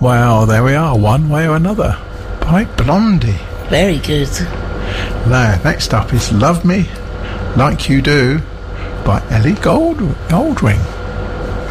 Well, there we are, One Way or Another by Blondie. Very good. Now, next up is Love Me Like You Do by Ellie Goldring.